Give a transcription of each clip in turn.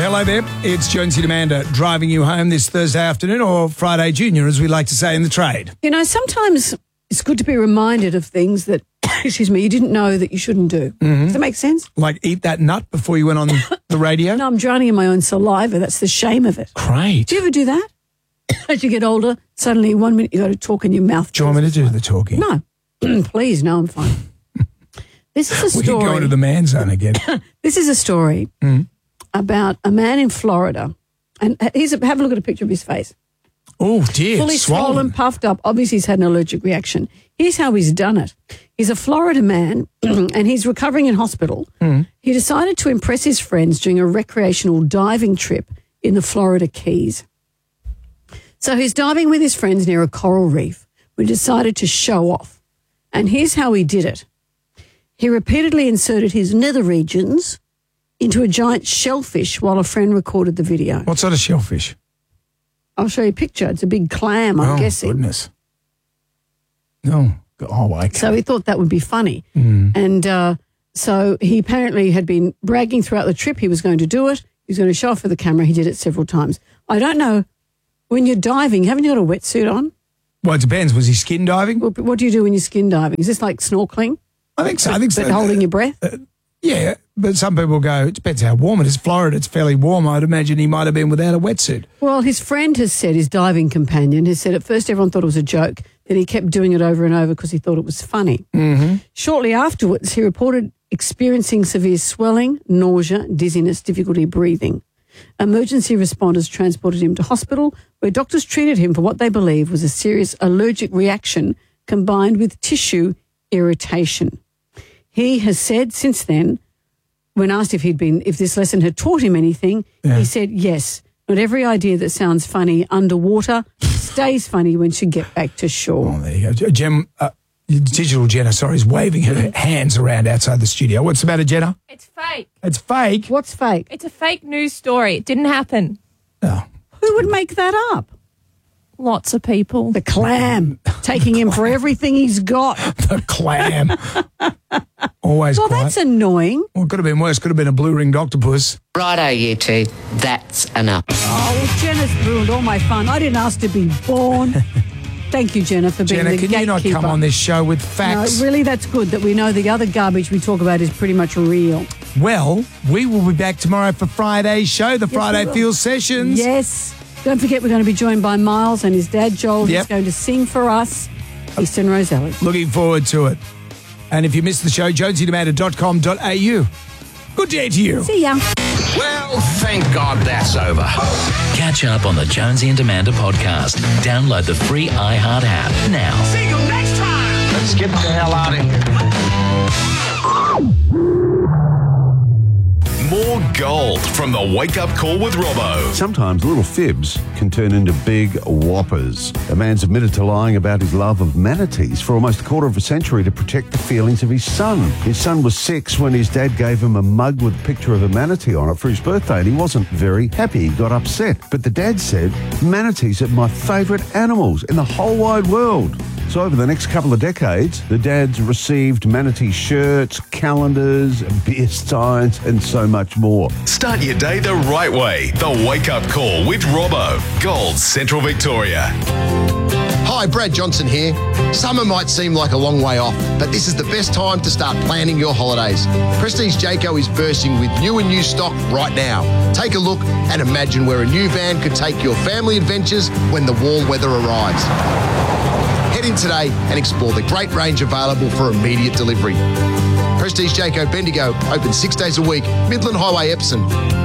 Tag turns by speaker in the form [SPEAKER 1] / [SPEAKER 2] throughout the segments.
[SPEAKER 1] Hello there, it's Jonesy and Amanda driving you home this Thursday afternoon, or Friday Junior, as we like to say in the trade.
[SPEAKER 2] You know, sometimes it's good to be reminded of things that, you didn't know that you shouldn't do. Mm-hmm. Does that make sense?
[SPEAKER 1] Like eat that nut before you went on the radio?
[SPEAKER 2] No, I'm drowning in my own saliva. That's the shame of it.
[SPEAKER 1] Great.
[SPEAKER 2] Do you ever do that? As you get older, suddenly 1 minute you got to talk in your mouth.
[SPEAKER 1] Do you want me to do the talking?
[SPEAKER 2] No. Please, no, I'm fine. This is a story.
[SPEAKER 1] We can go into the man zone again.
[SPEAKER 2] This is a story about a man in Florida. And have a look at a picture of his face.
[SPEAKER 1] Oh, dear.
[SPEAKER 2] Fully swollen, puffed up. Obviously, he's had an allergic reaction. Here's how he's done it. He's a Florida man and he's recovering in hospital. He decided to impress his friends during a recreational diving trip in the Florida Keys. So he's diving with his friends near a coral reef. We decided to show off. And here's how he did it. He repeatedly inserted his nether regions into a giant shellfish while a friend recorded the video.
[SPEAKER 1] What sort of shellfish?
[SPEAKER 2] I'll show you a picture. It's a big clam, I'm guessing.
[SPEAKER 1] Oh, goodness. No. Oh, okay.
[SPEAKER 2] So he thought that would be funny. And so he apparently had been bragging throughout the trip he was going to do it. He was going to show off for the camera. He did it several times. I don't know. When you're diving, haven't you got a wetsuit on?
[SPEAKER 1] Well, it depends. Was he skin diving?
[SPEAKER 2] Well, what do you do when you're skin diving? Is this like snorkeling?
[SPEAKER 1] I think so.
[SPEAKER 2] But holding your breath?
[SPEAKER 1] Yeah, but some people go, it depends how warm it is. Florida, it's fairly warm. I'd imagine he might have been without a wetsuit.
[SPEAKER 2] Well, his friend has said, his diving companion has said at first everyone thought it was a joke, then he kept doing it over and over because he thought it was funny. Shortly afterwards, he reported experiencing severe swelling, nausea, dizziness, difficulty breathing. Emergency responders transported him to hospital where doctors treated him for what they believe was a serious allergic reaction combined with tissue irritation. He has said since then, when asked if this lesson had taught him anything, he said yes. Not every idea that sounds funny underwater stays funny once you get back to shore.
[SPEAKER 1] Oh, there you go. Digital Jenna, is waving her hands around outside the studio. What's the matter, Jenna?
[SPEAKER 3] It's fake.
[SPEAKER 1] It's fake?
[SPEAKER 2] What's fake?
[SPEAKER 3] It's a fake news story. It didn't happen.
[SPEAKER 1] Oh.
[SPEAKER 2] Who would make that up?
[SPEAKER 3] Lots of people.
[SPEAKER 2] The clam, taking him for everything he's got.
[SPEAKER 1] The clam. Always
[SPEAKER 2] Well,
[SPEAKER 1] quiet.
[SPEAKER 2] that's annoying.
[SPEAKER 1] Well, it could have been worse. Could have been a blue-ringed octopus.
[SPEAKER 4] Righto, you two. That's enough.
[SPEAKER 2] Oh, well, Jenna's ruined all my fun. I didn't ask to be born. Thank you, Jenna, for being
[SPEAKER 1] Jenna,
[SPEAKER 2] the
[SPEAKER 1] can
[SPEAKER 2] gatekeeper.
[SPEAKER 1] you not come on this show with facts?
[SPEAKER 2] No, really, that's good that we know the other garbage we talk about is pretty much real.
[SPEAKER 1] Well, we will be back tomorrow for Friday's show, the Friday Feel Sessions.
[SPEAKER 2] Yes. Don't forget we're going to be joined by Miles and his dad, Joel. He's going to sing for us, Easton Roselli.
[SPEAKER 1] Looking forward to it. And if you missed the show, jonesyandamanda.com.au. Good day to you.
[SPEAKER 2] See ya.
[SPEAKER 5] Well, thank God that's over.
[SPEAKER 6] Catch up on the Jonesy and Amanda podcast. Download the free iHeart app now.
[SPEAKER 5] See you next time. Let's get the hell out of here. More gold from the Wake Up Call with Robbo.
[SPEAKER 7] Sometimes little fibs can turn into big whoppers. A man's admitted to lying about his love of manatees for almost a quarter of a century to protect the feelings of his son. His son was 6 when his dad gave him a mug with a picture of a manatee on it for his birthday, and he wasn't very happy. He got upset. But the dad said, "Manatees are my favourite animals in the whole wide world." So over the next couple of decades, the dads received manatee shirts, calendars, beer steins, and so much more.
[SPEAKER 5] Start your day the right way. The Wake Up Call with Robbo. Gold Central Victoria.
[SPEAKER 8] Hi, Brad Johnson here. Summer might seem like a long way off, but this is the best time to start planning your holidays. Prestige Jayco is bursting with new and used stock right now. Take a look and imagine where a new van could take your family adventures when the warm weather arrives. Head in today and explore the great range available for immediate delivery. Prestige Jayco Bendigo, open 6 days a week, Midland Highway, Epsom.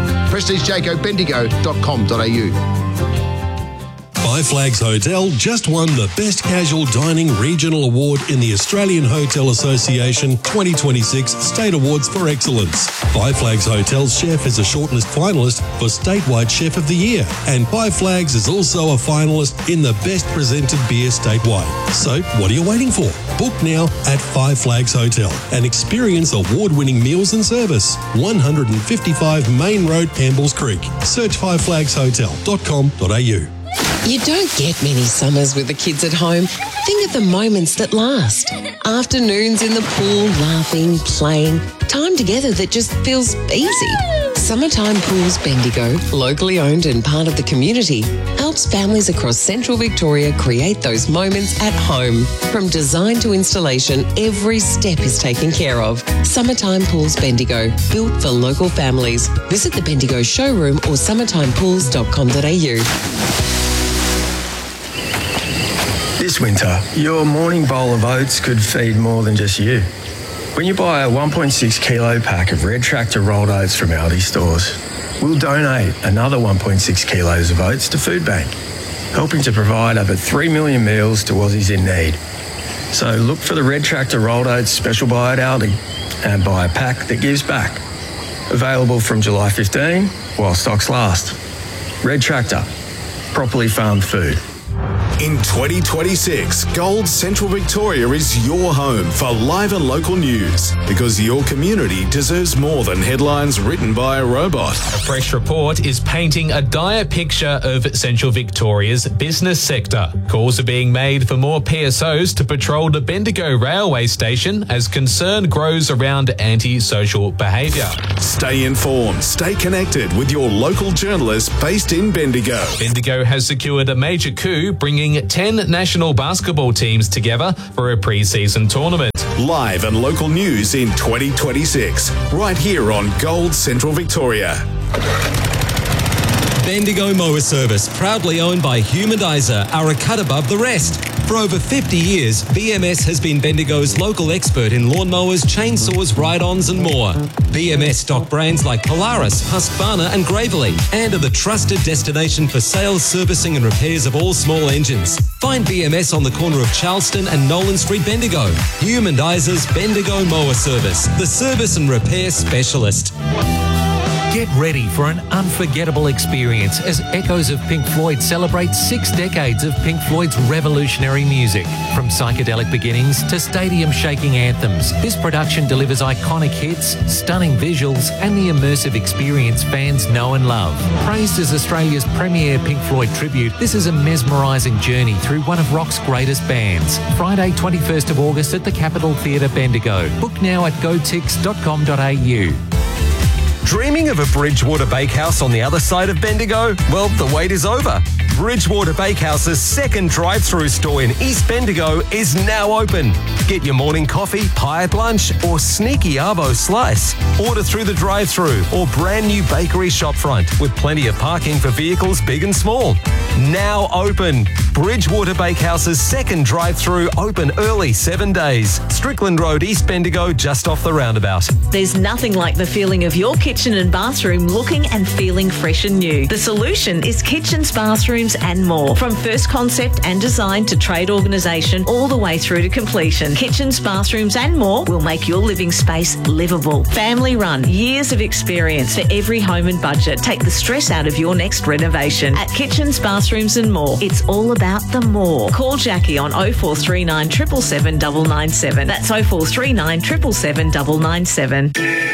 [SPEAKER 8] PrestigeJaycoBendigo.com.au.
[SPEAKER 9] Five Flags Hotel just won the Best Casual Dining Regional Award in the Australian Hotel Association 2026 State Awards for Excellence. Five Flags Hotel's chef is a shortlist finalist for Statewide Chef of the Year, and Five Flags is also a finalist in the Best Presented Beer statewide. So, what are you waiting for? Book now at Five Flags Hotel and experience award-winning meals and service. 155 Main Road, Campbells Creek. Search fiveflagshotel.com.au.
[SPEAKER 4] You don't get many summers with the kids at home. Think of the moments that last. Afternoons in the pool, laughing, playing. Time together that just feels easy. Summertime Pools Bendigo, locally owned and part of the community, helps families across central Victoria create those moments at home. From design to installation, every step is taken care of. Summertime Pools Bendigo, built for local families. Visit the Bendigo showroom or summertimepools.com.au.
[SPEAKER 10] This winter, your morning bowl of oats could feed more than just you. When you buy a 1.6 kilo pack of Red Tractor rolled oats from Aldi stores, we'll donate another 1.6 kilos of oats to Food Bank, helping to provide over 3 million meals to Aussies in need. So look for the Red Tractor rolled oats special buy at Aldi and buy a pack that gives back. Available from July 15 while stocks last. Red Tractor, properly farmed food.
[SPEAKER 5] In 2026, Gold Central Victoria is your home for live and local news because your community deserves more than headlines written by a robot.
[SPEAKER 6] A fresh report is painting a dire picture of Central Victoria's business sector. Calls are being made for more PSOs to patrol the Bendigo railway station as concern grows around antisocial behaviour.
[SPEAKER 5] Stay informed, stay connected with your local journalists based in Bendigo.
[SPEAKER 6] Bendigo has secured a major coup, bringing 10 national basketball teams together for a pre-season tournament.
[SPEAKER 5] Live and local news in 2026, right here on Gold Central Victoria.
[SPEAKER 11] Bendigo Mower Service, proudly owned by Humandizer, are a cut above the rest. For over 50 years, BMS has been Bendigo's local expert in lawnmowers, chainsaws, ride-ons and more. BMS stock brands like Polaris, Husqvarna and Gravely, and are the trusted destination for sales, servicing and repairs of all small engines. Find BMS on the corner of Charleston and Nolan Street, Bendigo. Humandizer's Bendigo Mower Service, the service and repair specialist.
[SPEAKER 6] Get ready for an unforgettable experience as Echoes of Pink Floyd celebrate 6 decades of Pink Floyd's revolutionary music. From psychedelic beginnings to stadium-shaking anthems, this production delivers iconic hits, stunning visuals and the immersive experience fans know and love. Praised as Australia's premier Pink Floyd tribute, this is a mesmerising journey through one of rock's greatest bands. Friday, 21st of August at the Capitol Theatre, Bendigo. Book now at gotix.com.au.
[SPEAKER 11] Dreaming of a Bridgewater Bakehouse on the other side of Bendigo? Well, the wait is over. Bridgewater Bakehouse's second drive-through store in East Bendigo is now open. Get your morning coffee, pie at lunch, or sneaky arvo slice. Order through the drive-through or brand new bakery shopfront with plenty of parking for vehicles big and small. Now open. Bridgewater Bakehouse's second drive-through, open early 7 days. Strickland Road, East Bendigo, just off the roundabout.
[SPEAKER 12] There's nothing like the feeling of your kitchen and bathroom looking and feeling fresh and new. The solution is kitchens, bathrooms and more. From first concept and design to trade organisation all the way through to completion. Kitchens, bathrooms and more will make your living space livable. Family run, years of experience for every home and budget. Take the stress out of your next renovation. At Kitchens, Bathrooms and More, it's all about the more. Call Jackie on 0439 777 997. That's 0439 777 997.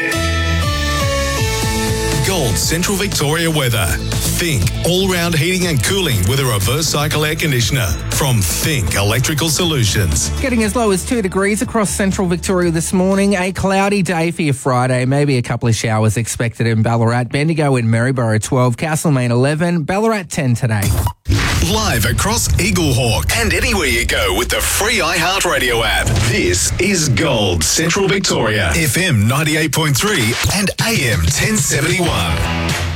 [SPEAKER 5] Gold Central Victoria weather. Think all-round heating and cooling with a reverse cycle air conditioner from Think Electrical Solutions.
[SPEAKER 13] Getting as low as 2 degrees across central Victoria this morning. A cloudy day for your Friday. Maybe a couple of showers expected in Ballarat. Bendigo in Maryborough 12. Castlemaine 11. Ballarat 10 today.
[SPEAKER 5] Live across Eaglehawk and anywhere you go with the free iHeartRadio app. This is Gold Central Victoria. FM 98.3 and AM 1071.